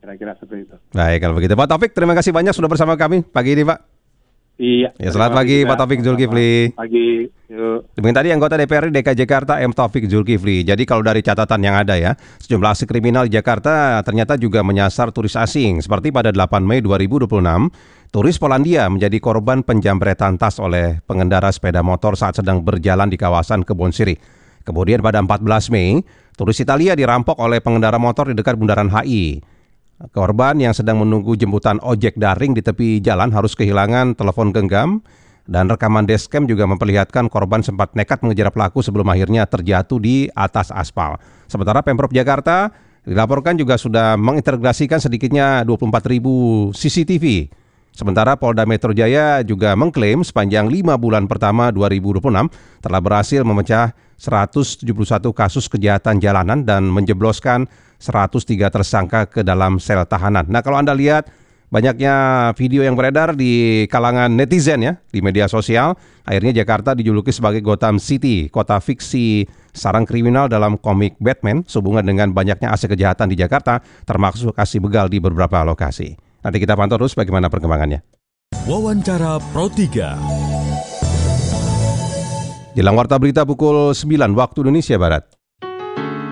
kira-kira seperti itu. Baik, kalau begitu Pak Taufik, terima kasih banyak sudah bersama kami pagi ini Pak. Iya. Ya, selamat pagi Pak Taufik Zulkifli. Pagi. Yuk. Demikian tadi anggota DPRD DKI Jakarta M. Taufik Zulkifli. Jadi kalau dari catatan yang ada ya, sejumlah aksi kriminal di Jakarta ternyata juga menyasar turis asing. Seperti pada 8 Mei 2026, turis Polandia menjadi korban penjambretan tas oleh pengendara sepeda motor saat sedang berjalan di kawasan Kebon Sirih. Kemudian pada 14 Mei, turis Italia dirampok oleh pengendara motor di dekat Bundaran HI. Korban yang sedang menunggu jemputan ojek daring di tepi jalan harus kehilangan telepon genggam dan rekaman dashcam juga memperlihatkan korban sempat nekat mengejar pelaku sebelum akhirnya terjatuh di atas aspal. Sementara Pemprov Jakarta dilaporkan juga sudah mengintegrasikan sedikitnya 24.000 CCTV. Sementara Polda Metro Jaya juga mengklaim sepanjang 5 bulan pertama 2026 telah berhasil memecah 171 kasus kejahatan jalanan dan menjebloskan 103 tersangka ke dalam sel tahanan. Nah, kalau Anda lihat banyaknya video yang beredar di kalangan netizen ya di media sosial, akhirnya Jakarta dijuluki sebagai Gotham City, kota fiksi sarang kriminal dalam komik Batman, sehubungan dengan banyaknya aksi kejahatan di Jakarta, termasuk aksi begal di beberapa lokasi. Nanti kita pantau terus bagaimana perkembangannya. Wawancara Pro 3. Jelang warta berita pukul 9 waktu Indonesia Barat.